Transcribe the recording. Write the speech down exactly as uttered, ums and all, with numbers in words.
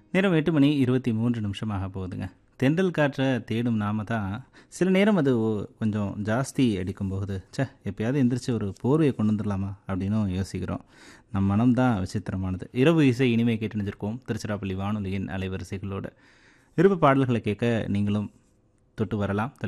நேரம் எட்டு மணி இருபத்தி மூன்று நிமிஷமாக போகுதுங்க. தென்றல் காற்றை தேடும் நாம தான் சில நேரம் அது ஒ- கொஞ்சம் ஜாஸ்தி அடிக்கும்போது ச்சே எப்பயாவது எந்திரிச்சு ஒரு போர்வையை கொண்டு வந்துடலாமா அப்படின்னும் யோசிக்கிறோம். நம் மனம் தான் விசித்திரமானது. இரவு இசை இனிமே கேட்டு நினைஞ்சிருக்கோம் திருச்சிராப்பள்ளி வானொலியின் அலைவரிசைகளோடு. விருப்ப பாடல்களை கேட்க நீங்களும் தொட்டு வரலாம்.